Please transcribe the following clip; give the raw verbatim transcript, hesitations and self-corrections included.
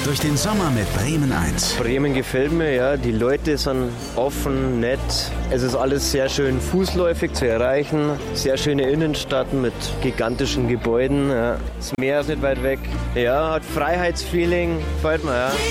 durch den Sommer mit Bremen eins. Bremen gefällt mir, ja. Die Leute sind offen, nett. Es ist alles sehr schön fußläufig zu erreichen. Sehr schöne Innenstadt mit gigantischen Gebäuden. Ja. Das Meer ist nicht weit weg. Ja, hat Freiheitsfeeling. Gefällt mir, ja.